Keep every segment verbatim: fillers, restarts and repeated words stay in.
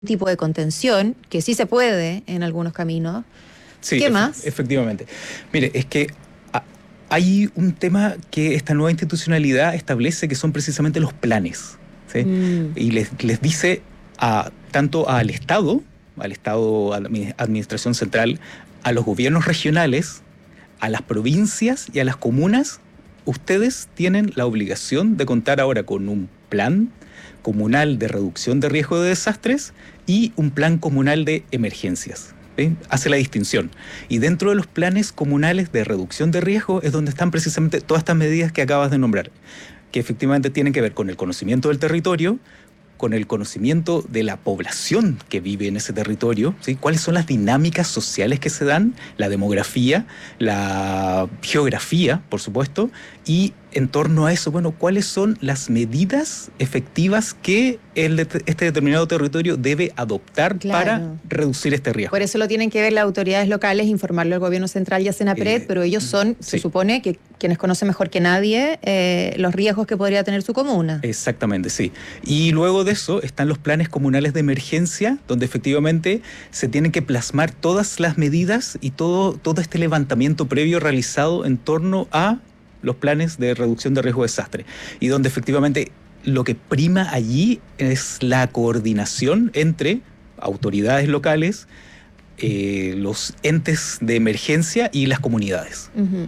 tipo de contención, que sí se puede en algunos caminos. Sí, ¿Qué efe- más? efectivamente. Mire, es que a- hay un tema que esta nueva institucionalidad establece que son precisamente los planes, ¿sí? Mm, Y les, les dice a, tanto al Estado, al Estado, a la admi- Administración Central, a los gobiernos regionales, a las provincias y a las comunas, ustedes tienen la obligación de contar ahora con un plan comunal de reducción de riesgo de desastres y un plan comunal de emergencias. ¿Sí? Hace la distinción. Y dentro de los planes comunales de reducción de riesgo es donde están precisamente todas estas medidas que acabas de nombrar, que efectivamente tienen que ver con el conocimiento del territorio, con el conocimiento de la población que vive en ese territorio, ¿sí? Cuáles son las dinámicas sociales que se dan, la demografía, la geografía, por supuesto, y en torno a eso, bueno, cuáles son las medidas efectivas que el, este determinado territorio debe adoptar para claro. reducir este riesgo. Por eso lo tienen que ver las autoridades locales, informarlo al gobierno central y a Senapred, Eh, pero ellos son, se sí. supone, que quienes conocen mejor que nadie eh, los riesgos que podría tener su comuna. Exactamente, sí. Y luego de eso están los planes comunales de emergencia, donde efectivamente se tienen que plasmar todas las medidas y todo, todo este levantamiento previo realizado en torno a los planes de reducción de riesgo de desastre. Y donde efectivamente lo que prima allí es la coordinación entre autoridades locales, eh, los entes de emergencia y las comunidades. Ujú.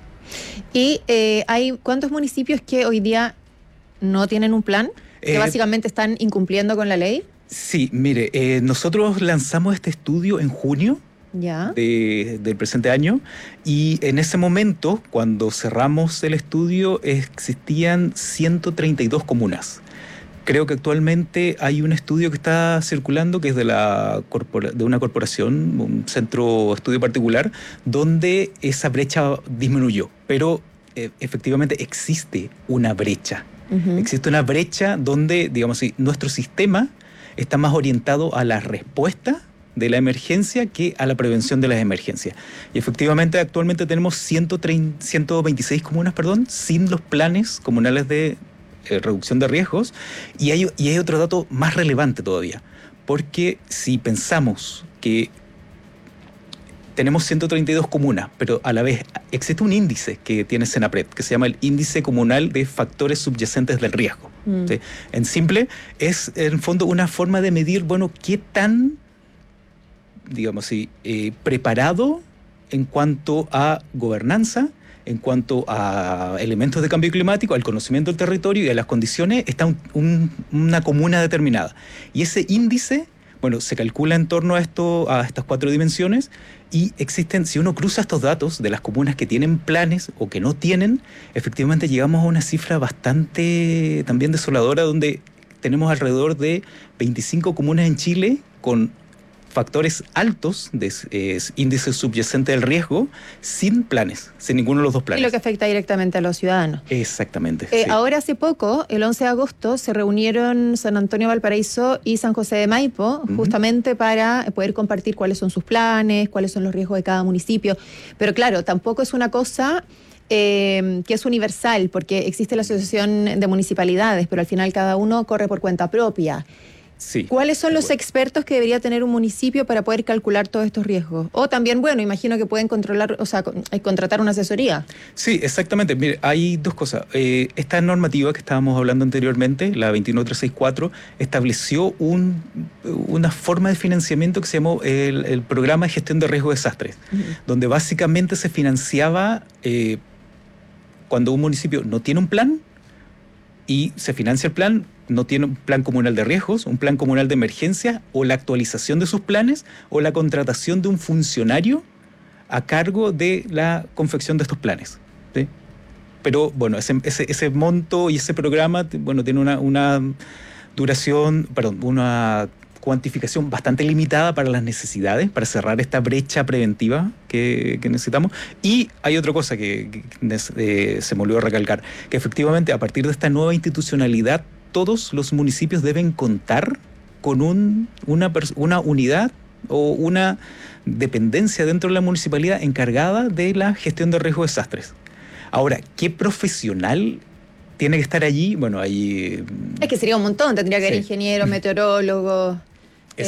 ¿Y eh, hay cuántos municipios que hoy día no tienen un plan? Que Eh, básicamente están incumpliendo con la ley. Sí, mire, eh, nosotros lanzamos este estudio en junio Ya. de- del presente año y en ese momento, cuando cerramos el estudio, existían ciento treinta y dos comunas. Creo que actualmente hay un estudio que está circulando que es de, la corpora- de una corporación, un centro de estudio particular, donde esa brecha disminuyó, pero eh, efectivamente existe una brecha. Ujú. Existe una brecha donde, digamos así, nuestro sistema está más orientado a la respuesta de la emergencia que a la prevención de las emergencias. Y efectivamente actualmente tenemos ciento treinta, ciento veintiséis comunas, perdón, sin los planes comunales de eh, reducción de riesgos. Y hay, y hay otro dato más relevante todavía, porque si pensamos que tenemos ciento treinta y dos comunas, pero a la vez existe un índice que tiene Senapred, que se llama el Índice Comunal de Factores Subyacentes del Riesgo. Mm. ¿Sí? En simple, es en fondo una forma de medir, bueno, qué tan, digamos así, eh, preparado en cuanto a gobernanza, en cuanto a elementos de cambio climático, al conocimiento del territorio y a las condiciones, está un- un- una comuna determinada. Y ese índice, bueno, se calcula en torno a, esto, a estas cuatro dimensiones y existen, si uno cruza estos datos de las comunas que tienen planes o que no tienen, efectivamente llegamos a una cifra bastante también desoladora donde tenemos alrededor de veinticinco comunas en Chile con factores altos de eh, índice subyacente del riesgo sin planes, sin ninguno de los dos Y planes. lo que afecta directamente a los ciudadanos. Exactamente. Eh, sí. Ahora hace poco, el once de agosto, se reunieron San Antonio, Valparaíso y San José de Maipo, Ujú. justamente para poder compartir cuáles son sus planes, cuáles son los riesgos de cada municipio. Pero claro, tampoco es una cosa eh, que es universal, porque existe la Asociación de Municipalidades, pero al final cada uno corre por cuenta propia. Sí. ¿Cuáles son de los acuerdo. expertos que debería tener un municipio para poder calcular todos estos riesgos? O también, bueno, imagino que pueden controlar, o sea, con- eh, contratar una asesoría. Sí, exactamente. Mire, hay dos cosas. Eh, esta normativa que estábamos hablando anteriormente, la veintiuno trescientos sesenta y cuatro, estableció un, una forma de financiamiento que se llamó el, el Programa de Gestión de Riesgo de Desastres, Ujú. donde básicamente se financiaba eh, cuando un municipio no tiene un plan y se financia el plan, no tiene un plan comunal de riesgos, un plan comunal de emergencia, o la actualización de sus planes, o la contratación de un funcionario a cargo de la confección de estos planes. ¿Sí? Pero bueno, ese, ese, ese monto y ese programa, bueno, tiene una, una duración, perdón, una cuantificación bastante limitada para las necesidades, para cerrar esta brecha preventiva que, que necesitamos. Y hay otra cosa que, que eh, se me olvidó recalcar, que efectivamente a partir de esta nueva institucionalidad, todos los municipios deben contar con un, una, una unidad o una dependencia dentro de la municipalidad encargada de la gestión de riesgo de desastres. Ahora, ¿qué profesional tiene que estar allí? Bueno, ahí... Es que sería un montón, tendría que haber Sí. ingenieros, meteorólogos.